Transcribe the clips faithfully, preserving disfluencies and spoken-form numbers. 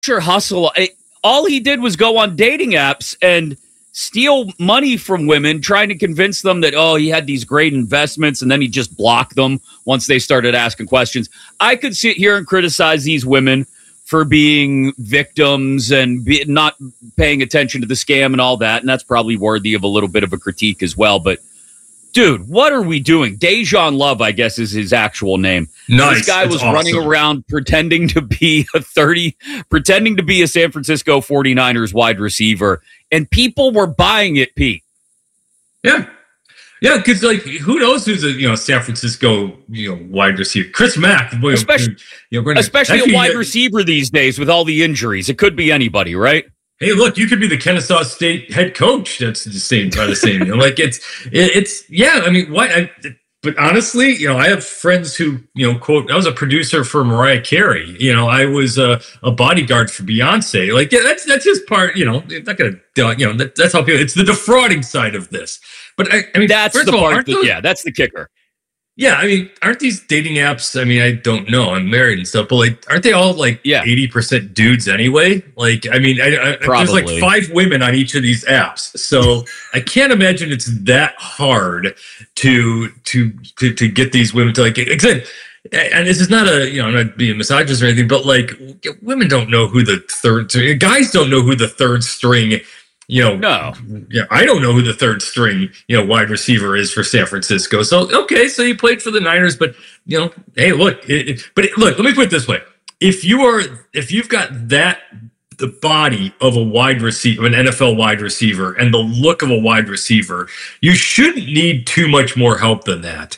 hustle. It, all he did was go on dating apps and steal money from women, trying to convince them that, oh, he had these great investments, and then he just blocked them once they started asking questions. I could sit here and criticize these women for being victims and be, not paying attention to the scam and all that, and that's probably worthy of a little bit of a critique as well. But, dude, what are we doing? Dejan Love, I guess, is his actual name. Nice. This guy That's was awesome. running around pretending to be a thirty, pretending to be a San Francisco forty-niners wide receiver, and people were buying it, Pete. Yeah. Yeah, because, like, who knows who's a, you know, San Francisco, you know, wide receiver? Chris Mack. Especially, you know, gonna, especially actually, a wide uh, receiver these days with all the injuries. It could be anybody, right? Hey, look, you could be the Kennesaw State head coach. That's the same, by the same. You know, like it's, it, it's, yeah. I mean, what? I, but honestly, you know, I have friends who, you know, quote, I was a producer for Mariah Carey. You know, I was a, a bodyguard for Beyonce. Like, yeah, that's that's just part. You know, it's not gonna, you know, that, that's how people. It's the defrauding side of this. But I, I mean, that's first the of all, part. aren't That, those, yeah, that's the kicker. Yeah, I mean, aren't these dating apps? I mean, I don't know. I'm married and stuff, but like, aren't they all like Yeah. eighty percent dudes anyway? Like, I mean, I, I, there's like Probably. five women on each of these apps, so I can't imagine it's that hard to to to, to get these women to like. Again, and this is not a, you know, I'm not being misogynist or anything, but like, women don't know who the third, guys don't know who the third string. You know, No. Yeah, I don't know who the third string, you know, wide receiver is for San Francisco. So, okay, so you played for the Niners, but, you know, hey, look, it, it, but it, look, let me put it this way. If you are, if you've got that, the body of a wide receiver, an N F L wide receiver, and the look of a wide receiver, you shouldn't need too much more help than that.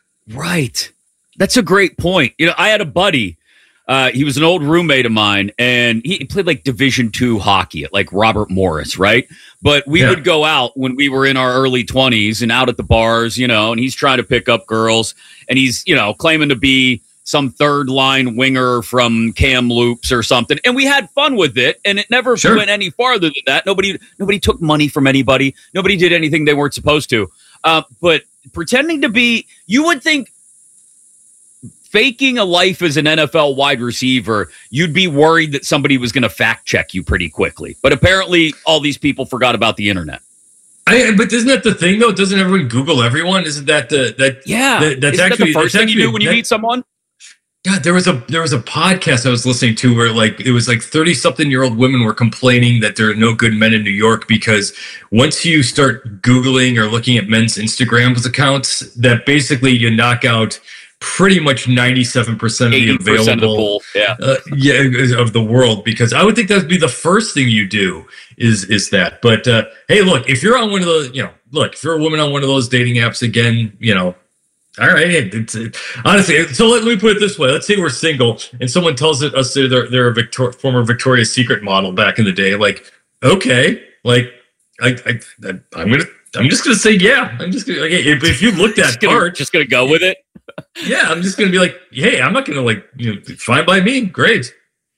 Right. That's a great point. You know, I had a buddy. Uh, he was an old roommate of mine, and he played like Division two hockey at like Robert Morris, right? But we Yeah. would go out when we were in our early twenties and out at the bars, you know, and he's trying to pick up girls, and he's, you know, claiming to be some third line winger from Kamloops or something. And we had fun with it, and it never Sure. went any farther than that. Nobody, nobody took money from anybody. Nobody did anything they weren't supposed to. Uh, but pretending to be, you would think, faking a life as an N F L wide receiver, you'd be worried that somebody was going to fact check you pretty quickly. But apparently all these people forgot about the internet. I, but isn't that the thing, though? Doesn't everyone Google everyone? Isn't that the, that, Yeah. that, that's Isn't actually that the first that's thing you do actually- when you that- meet someone? God, there was a there was a podcast I was listening to where like it was like thirty something year old women were complaining that there are no good men in New York because once you start Googling or looking at men's Instagram accounts, that basically you knock out pretty much ninety-seven percent of the eighty percent available of the pool. Yeah. uh, yeah of the world, because I would think that would be the first thing you do is is that. But uh, hey, look, if you're on one of the, you know, look, if you're a woman on one of those dating apps again, you know, all right. It's, it, honestly, so let, let me put it this way. Let's say we're single and someone tells us they're, they're a Victor, former Victoria's Secret model back in the day. Like, okay, like I, I, I'm going to, I'm just going to say, yeah, I'm just going to, like, if, if you look that Just gonna, part, just gonna go with it. yeah, I'm just going to be like, hey, I'm not going to like, you know, fine by me. Great.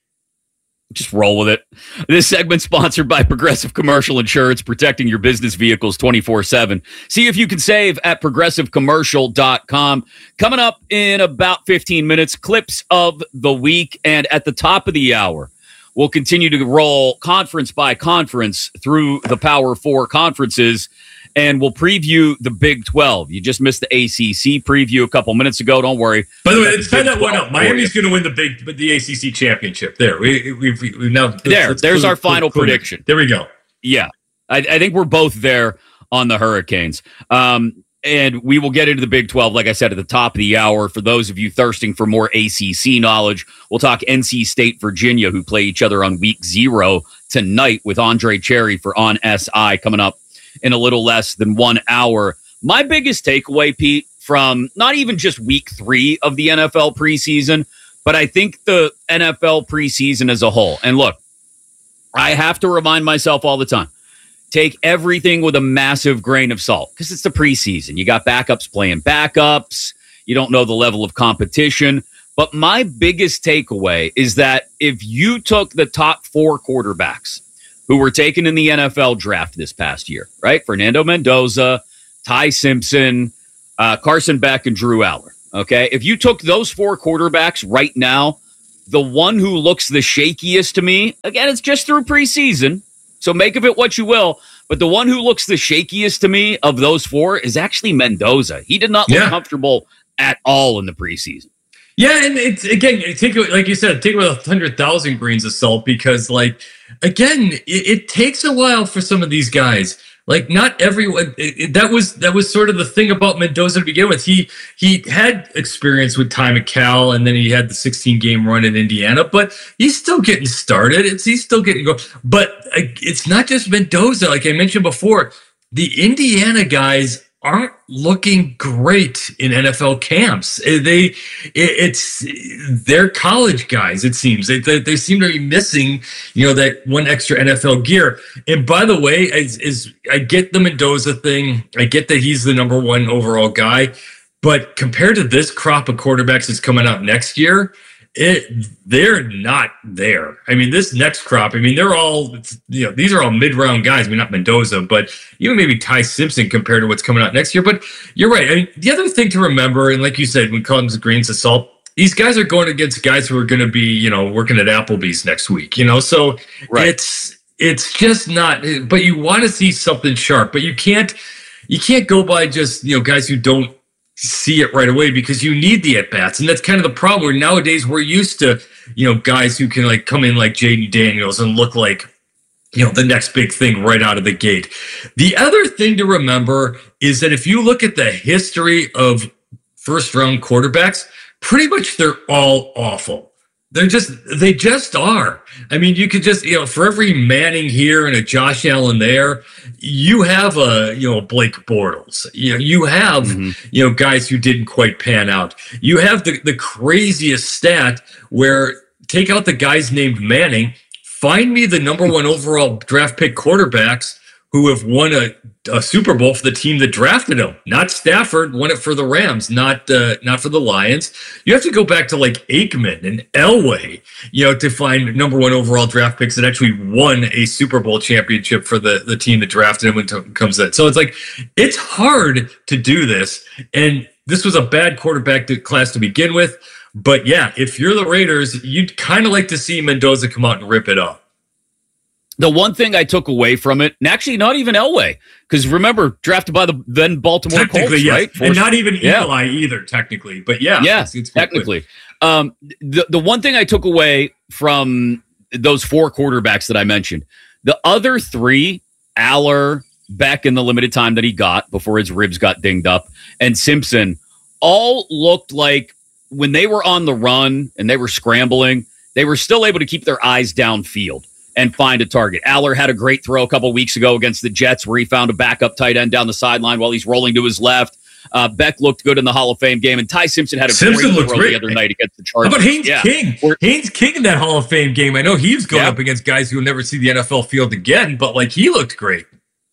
Just roll with it. This segment sponsored by Progressive Commercial Insurance, protecting your business vehicles twenty-four seven. See if you can save at progressive commercial dot com. Coming up in about fifteen minutes, clips of the week. And at the top of the hour, we'll continue to roll conference by conference through the Power Four conferences, and we'll preview the Big twelve. You just missed the A C C preview a couple minutes ago. Don't worry. By the way, We got let's the tie Big that one twelve up. for Miami's you. going to win the big, the A C C championship. There, we, we've, we've now There, let's there's clue- our final clue- clue- prediction. There we go. Yeah, I, I think we're both there on the Hurricanes. Um, and we will get into the Big twelve, like I said, at the top of the hour. For those of you thirsting for more A C C knowledge, we'll talk N C State, Virginia, who play each other on week zero tonight with Andre Cherry for On S I coming up in a little less than one hour. My biggest takeaway, Pete, from not even just week three of the N F L preseason, but I think the N F L preseason as a whole. And look, I have to remind myself all the time, take everything with a massive grain of salt because it's the preseason. You got backups playing backups. You don't know the level of competition. But my biggest takeaway is that if you took the top four quarterbacks who were taken in the N F L draft this past year, right? Fernando Mendoza, Ty Simpson, uh, Carson Beck, and Drew Aller. Okay. If you took those four quarterbacks right now, the one who looks the shakiest to me, again, it's just through preseason, so make of it what you will, but the one who looks the shakiest to me of those four is actually Mendoza. He did not look yeah. comfortable at all in the preseason. Yeah, and it's again, take it like you said, take it with a hundred thousand grains of salt because, like, again, it, it takes a while for some of these guys. Like, not everyone. It, it, that was that was sort of the thing about Mendoza to begin with. He he had experience with time at Cal, and then he had the sixteen game run in Indiana. But he's still getting started. It's he's still getting going. But uh, it's not just Mendoza. Like I mentioned before, the Indiana guys aren't looking great in N F L camps. They, it, it's they're college guys. It seems they, they they seem to be missing, you know, that one extra N F L gear. And by the way, is, is I get the Mendoza thing. I get that he's the number one overall guy, but compared to this crop of quarterbacks that's coming out next year, it they're not there. I mean, this next crop, I mean, they're all, you know, these are all mid-round guys. I mean, not Mendoza, but even maybe Ty Simpson compared to what's coming out next year. But you're right. I mean, the other thing to remember, and like you said, when it comes to grains of salt, these guys are going against guys who are going to be, you know, working at Applebee's next week, you know, so right. it's it's just not, but you want to see something sharp, but you can't you can't go by just, you know, guys who don't see it right away because you need the at-bats. And that's kind of the problem where nowadays we're used to, you know, guys who can like come in like Jaden Daniels and look like, you know, the next big thing right out of the gate. The other thing to remember is that if you look at the history of first round quarterbacks, pretty much they're all awful. They're just, they just are. I mean, you could just, you know, for every Manning here and a Josh Allen there, you have a, you know, Blake Bortles. You know, you have, mm-hmm. you know, guys who didn't quite pan out. You have the, the craziest stat where take out the guys named Manning, find me the number one overall draft pick quarterbacks who have won a, a Super Bowl for the team that drafted him. Not Stafford, won it for the Rams, not uh, not for the Lions. You have to go back to like Aikman and Elway, you know, to find number one overall draft picks that actually won a Super Bowl championship for the, the team that drafted him when it comes to that. So it's like, it's hard to do this. And this was a bad quarterback class to begin with. But yeah, if you're the Raiders, you'd kind of like to see Mendoza come out and rip it up. The one thing I took away from it, and actually not even Elway, because remember, drafted by the then Baltimore Colts, yes. right? And not even yeah. Eli either, technically. But yeah. Yeah, it's, it's technically. Um, the, the one thing I took away from those four quarterbacks that I mentioned, the other three, Aller, Beck in the limited time that he got before his ribs got dinged up, and Simpson, all looked like when they were on the run and they were scrambling, they were still able to keep their eyes downfield and find a target. Aller had a great throw a couple weeks ago against the Jets where he found a backup tight end down the sideline while he's rolling to his left. Uh, Beck looked good in the Hall of Fame game, and Ty Simpson had a Simpson great throw great. the other night against the Chargers. How about Haynes yeah. King? We're, Haynes King in that Hall of Fame game. I know he was going yeah. up against guys who will never see the N F L field again, but like he looked great.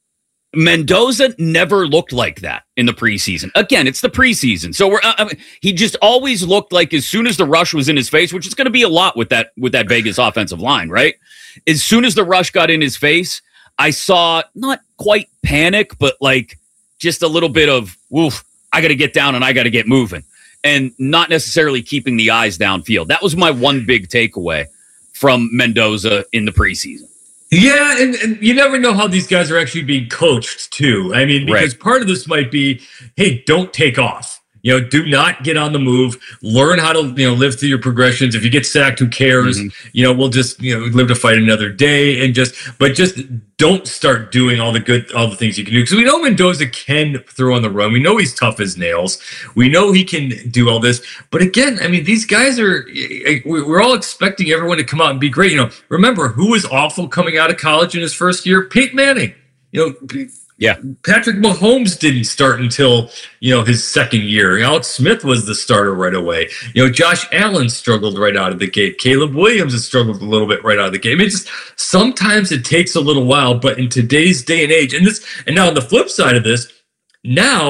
Mendoza never looked like that in the preseason. Again, it's the preseason, so we're. Uh, I mean, he just always looked like as soon as the rush was in his face, which is going to be a lot with that with that Vegas offensive line, right? As soon as the rush got in his face, I saw not quite panic, but like just a little bit of woof. I got to get down and I got to get moving, and not necessarily keeping the eyes downfield. That was my one big takeaway from Mendoza in the preseason. Yeah, and, and you never know how these guys are actually being coached, too. I mean, because right. part of this might be, hey, don't take off. You know, do not get on the move. Learn how to, you know, live through your progressions. If you get sacked, who cares? Mm-hmm. You know, we'll just, you know, live to fight another day and just, but just don't start doing all the good, all the things you can do. Because we know Mendoza can throw on the run. We know he's tough as nails. We know he can do all this. But again, I mean, these guys are, we're all expecting everyone to come out and be great. You know, remember who was awful coming out of college in his first year? Peyton Manning. You know, yeah, Patrick Mahomes didn't start until, you know, his second year. Alex Smith was the starter right away. You know, Josh Allen struggled right out of the gate. Caleb Williams has struggled a little bit right out of the gate. I mean, it's just sometimes it takes a little while, but in today's day and age, and this, and now on the flip side of this, now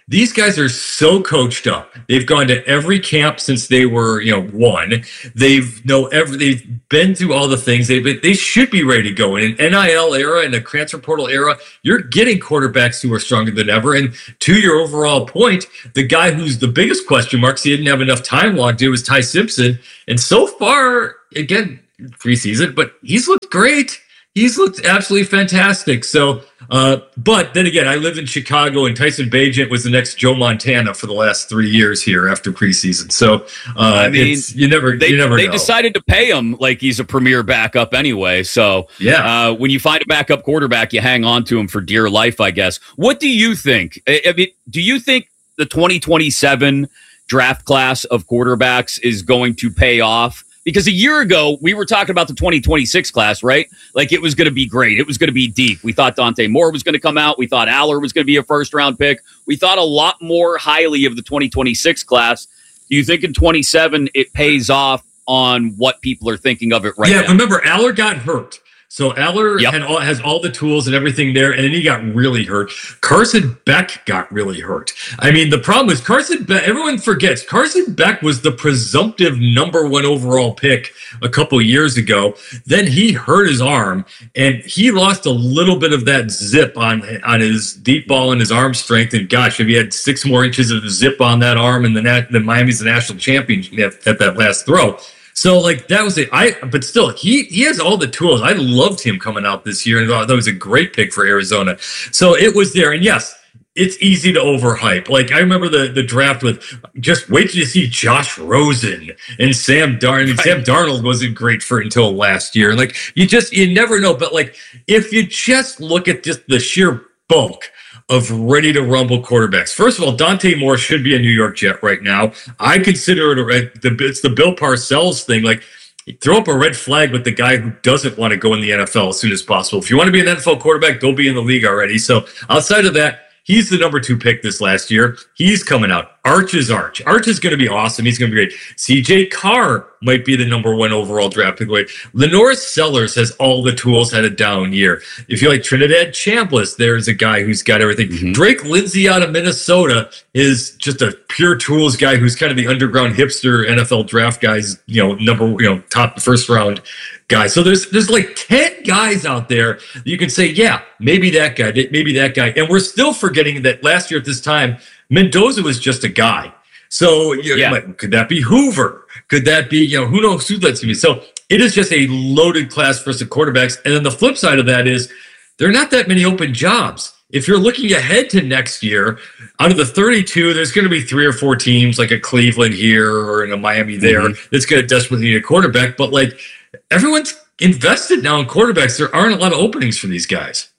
these guys are so coached up. They've gone to every camp since they were, you know, one. They've know every, they've been through all the things. They they should be ready to go. In an N I L era and a transfer portal era, you're getting quarterbacks who are stronger than ever. And to your overall point, the guy who's the biggest question mark, he didn't have enough time logged in, was Ty Simpson. And so far, again, preseason, but he's looked great. He's looked absolutely fantastic. So, uh, but then again, I live in Chicago, and Tyson Bagent was the next Joe Montana for the last three years here after preseason. So, uh, I mean, it's, you never, they, you never. They know. decided to pay him like he's a premier backup anyway. So, yeah, uh, when you find a backup quarterback, you hang on to him for dear life, I guess. What do you think? I mean, do you think the twenty twenty-seven draft class of quarterbacks is going to pay off? Because a year ago, we were talking about the twenty twenty-six class, right? Like, it was going to be great. It was going to be deep. We thought Dante Moore was going to come out. We thought Aller was going to be a first-round pick. We thought a lot more highly of the twenty twenty-six class. Do you think in twenty-seven it pays off on what people are thinking of it right yeah, now? Yeah, remember, Aller got hurt. So Aller yep. had all, has all the tools and everything there, and then he got really hurt. Carson Beck got really hurt. I mean, the problem is Carson Beck, everyone forgets, Carson Beck was the presumptive number one overall pick a couple years ago. Then he hurt his arm, and he lost a little bit of that zip on, on his deep ball and his arm strength. And gosh, if he had six more inches of zip on that arm, and the, the Miami's the national champion at, at that last throw. So, like, that was it. I, but still, he he has all the tools. I loved him coming out this year, and that was a great pick for Arizona. So it was there. And yes, it's easy to overhype. Like, I remember the, the draft with, just wait till you see Josh Rosen and Sam Darnold. I mean, right. Sam Darnold wasn't great for until last year. Like, you just, you never know. But, like, if you just look at just the sheer bulk of ready to rumble quarterbacks. First of all, Dante Moore should be a New York Jet right now. I consider it a, the it's the Bill Parcells thing. Like, throw up a red flag with the guy who doesn't want to go in the N F L as soon as possible. If you want to be an N F L quarterback, go be in the league already. So outside of that, he's the number two pick this last year. He's coming out. Arch is Arch. Arch is going to be awesome. He's going to be great. C J Carr might be the number one overall draft pick. Lenore Sellers has all the tools, had a down year. If you like Trinidad Chambliss, there's a guy who's got everything. Mm-hmm. Drake Lindsay out of Minnesota is just a pure tools guy who's kind of the underground hipster N F L draft guys, you know, number, you know, top first round guy. So there's there's like ten guys out there that you can say, yeah, maybe that guy, maybe that guy. And we're still forgetting that last year at this time, Mendoza was just a guy. So you know, yeah. like, could that be Hoover? Could that be, you know, who knows who that's going to be? So it is just a loaded class for some quarterbacks. And then the flip side of that is there are not that many open jobs. If you're looking ahead to next year, out of the thirty-two, there's going to be three or four teams like a Cleveland here or in a Miami there mm-hmm. that's going to desperately need a quarterback. But like everyone's invested now in quarterbacks. There aren't a lot of openings for these guys.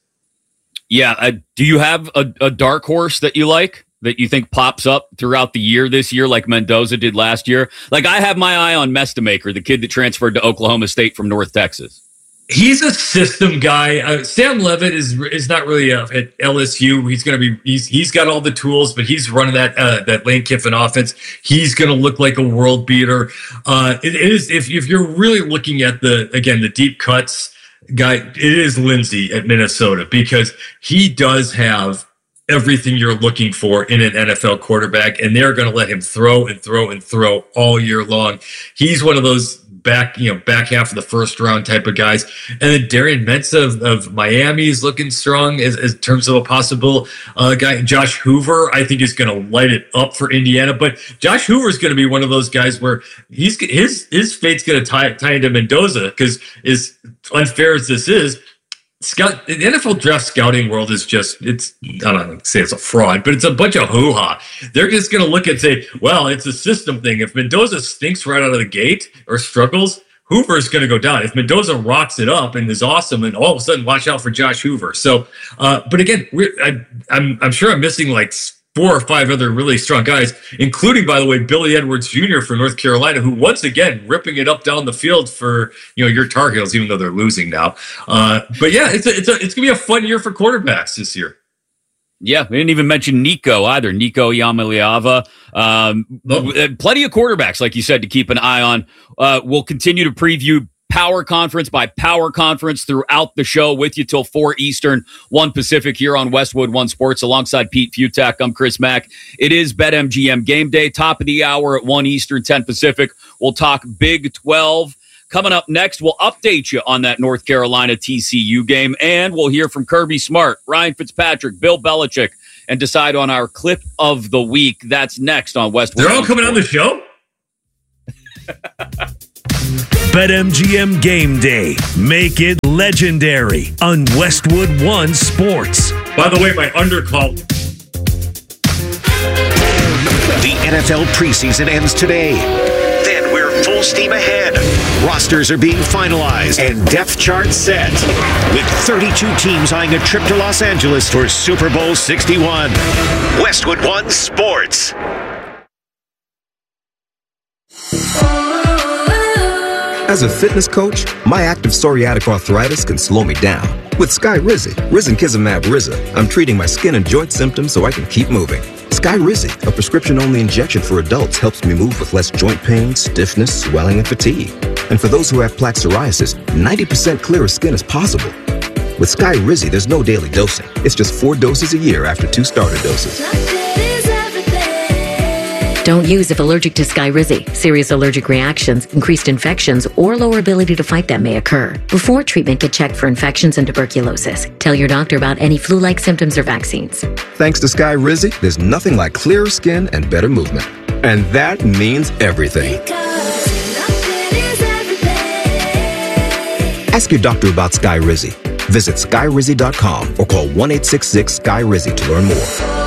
Yeah. Uh, do you have a, a dark horse that you like, that you think pops up throughout the year this year like Mendoza did last year? Like, I have my eye on Mestamaker, the kid that transferred to Oklahoma State from North Texas. He's a system guy. Uh, Sam Levitt is is not really uh, at L S U. He's going to be he's he's got all the tools, but he's running that uh, that Lane Kiffin offense. He's going to look like a world beater. Uh, it, it is if if you're really looking at the again the deep cuts guy, it is Lindsay at Minnesota, because he does have everything you're looking for in an N F L quarterback, and they're going to let him throw and throw and throw all year long. He's one of those back, you know, back half of the first round type of guys. And then Darian Mensah of, of Miami is looking strong as, as in terms of a possible uh, guy. Josh Hoover, I think, is going to light it up for Indiana. But Josh Hoover is going to be one of those guys where he's his his fate's going to tie tie into Mendoza, because as unfair as this is, Scout, the N F L draft scouting world is just, it's, I don't know, say it's a fraud, but it's a bunch of hoo-ha. They're just going to look and say, well, it's a system thing. If Mendoza stinks right out of the gate or struggles, Hoover is going to go down. If Mendoza rocks it up and is awesome, and all of a sudden watch out for Josh Hoover. So, uh, but again, we're, I, I'm, I'm sure I'm missing like four or five other really strong guys, including, by the way, Billy Edwards Junior from North Carolina, who once again ripping it up down the field for, you know, your Tar Heels, even though they're losing now. Uh, but yeah, it's a, it's a, it's gonna be a fun year for quarterbacks this year. Yeah, we didn't even mention Nico either. Nico Yamaliava. Um, oh. Plenty of quarterbacks, like you said, to keep an eye on. Uh, we'll continue to preview Power Conference by Power Conference throughout the show with you till four Eastern, one Pacific here on Westwood One Sports alongside Pete Futak. I'm Chris Mack. It is BetMGM Game Day, top of the hour at one Eastern, ten Pacific. We'll talk Big twelve. Coming up next, we'll update you on that North Carolina T C U game, and we'll hear from Kirby Smart, Ryan Fitzpatrick, Bill Belichick, and decide on our clip of the week. That's next on Westwood. They're all coming on the show? BetMGM Game Day. Make it legendary on Westwood One Sports. By the way, my undercall. The N F L preseason ends today. Then we're full steam ahead. Rosters are being finalized and depth charts set. With thirty-two teams eyeing a trip to Los Angeles for Super Bowl sixty-one. Westwood One Sports. As a fitness coach, my active psoriatic arthritis can slow me down. With Skyrizi, risankizumab Riza, I'm treating my skin and joint symptoms so I can keep moving. Skyrizi, a prescription-only injection for adults, helps me move with less joint pain, stiffness, swelling, and fatigue. And for those who have plaque psoriasis, ninety percent clearer skin is possible. With Skyrizi, there's no daily dosing. It's just four doses a year after two starter doses. Don't use if allergic to Skyrizi. Serious allergic reactions, increased infections, or lower ability to fight them may occur. Before treatment, get checked for infections and tuberculosis. Tell your doctor about any flu-like symptoms or vaccines. Thanks to Skyrizi, there's nothing like clearer skin and better movement. And that means everything. Ask your doctor about Skyrizi. Visit Skyrizi dot com or call one eight six six Sky Rizi to learn more.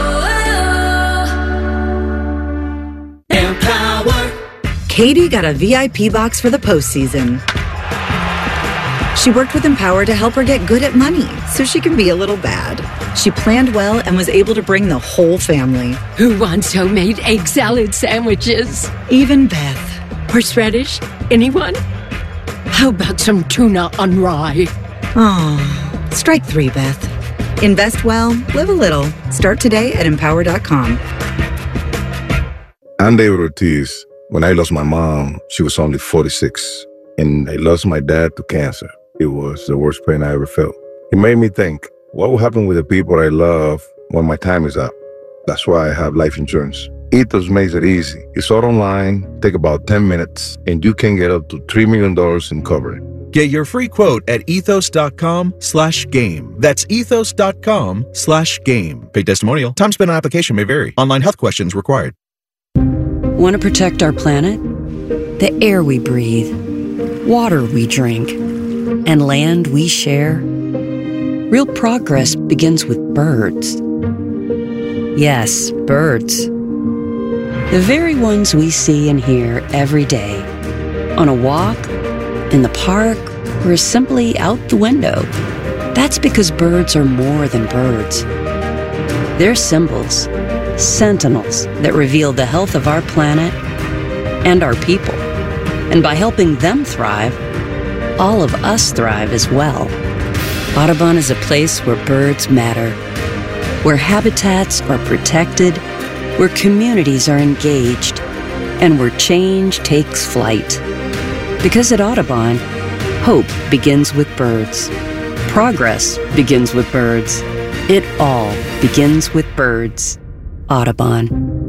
Katie got a V I P box for the postseason. She worked with Empower to help her get good at money so she can be a little bad. She planned well and was able to bring the whole family. Who wants homemade egg salad sandwiches? Even Beth. Horseradish? Anyone? How about some tuna on rye? Oh, strike three, Beth. Invest well, live a little. Start today at empower dot com. I'm David Ortiz. When I lost my mom, she was only forty-six, and I lost my dad to cancer. It was the worst pain I ever felt. It made me think, what will happen with the people I love when my time is up? That's why I have life insurance. Ethos makes it easy. It's all online, take about ten minutes, and you can get up to three million dollars in coverage. Get your free quote at ethos dot com slash game. That's ethos dot com slash game. Paid testimonial. Time spent on application may vary. Online health questions required. Want to protect our planet? The air we breathe, water we drink, and land we share? Real progress begins with birds. Yes, birds. The very ones we see and hear every day. On a walk, in the park, or simply out the window. That's because birds are more than birds. They're symbols. Sentinels that reveal the health of our planet and our people. And by helping them thrive, all of us thrive as well. Audubon is a place where birds matter, where habitats are protected, where communities are engaged, and where change takes flight. Because at Audubon, hope begins with birds. Progress begins with birds. It all begins with birds. Audubon.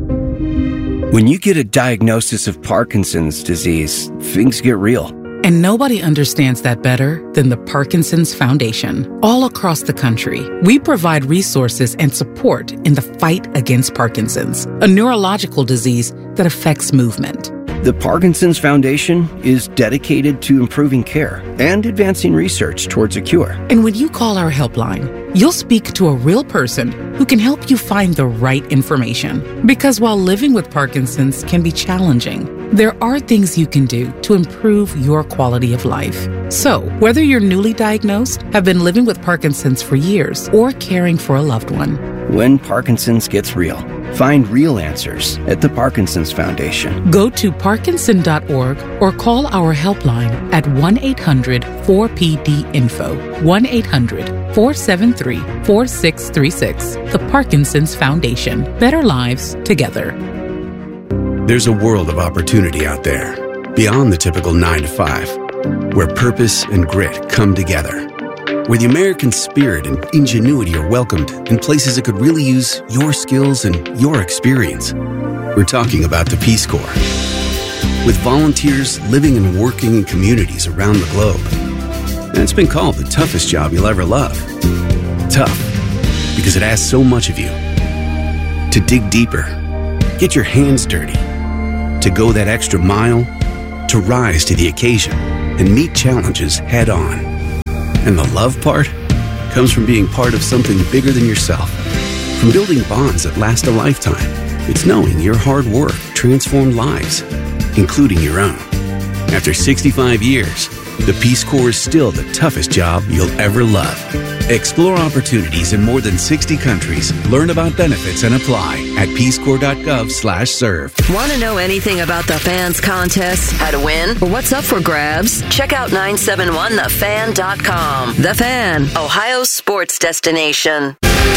When you get a diagnosis of Parkinson's disease, things get real. And nobody understands that better than the Parkinson's Foundation. All across the country, we provide resources and support in the fight against Parkinson's, a neurological disease that affects movement. The Parkinson's Foundation is dedicated to improving care and advancing research towards a cure. And when you call our helpline, you'll speak to a real person who can help you find the right information. Because while living with Parkinson's can be challenging, there are things you can do to improve your quality of life. So, whether you're newly diagnosed, have been living with Parkinson's for years, or caring for a loved one, when Parkinson's gets real, find real answers at the Parkinson's Foundation. Go to parkinson dot org or call our helpline at one eight hundred four P D info, one eight hundred four seven three four six three six. The Parkinson's Foundation. Better lives together. There's a world of opportunity out there, beyond the typical nine to five. where purpose and grit come together, where the American spirit and ingenuity are welcomed in places that could really use your skills and your experience. We're talking about the Peace Corps. With volunteers living and working in communities around the globe. And it's been called the toughest job you'll ever love. Tough, because it asks so much of you. To dig deeper, get your hands dirty, to go that extra mile, to rise to the occasion and meet challenges head on. And the love part comes from being part of something bigger than yourself, from building bonds that last a lifetime. It's knowing your hard work transformed lives, including your own. After sixty-five years, the Peace Corps is still the toughest job you'll ever love. Explore opportunities in more than sixty countries. Learn about benefits and apply at peacecorps.gov slash serve. Want to know anything about the Fans contest, how to win, or what's up for grabs? Check out nine seven one the fan dot com. The Fan, Ohio's sports destination.